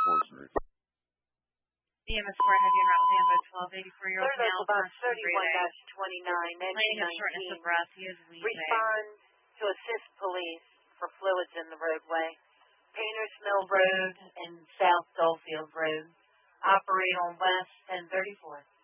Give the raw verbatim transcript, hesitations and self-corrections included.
unfortunate. E M S four heavy en route with ambulance twelve eighty-four-year-old male. About thirty-one twenty-nine, Complaining of shortness of breath. He is wheezing. Respond to assist police for fluids in the roadway. Painters Mill Road and South Dulfield Road. Operate on West ten thirty-four.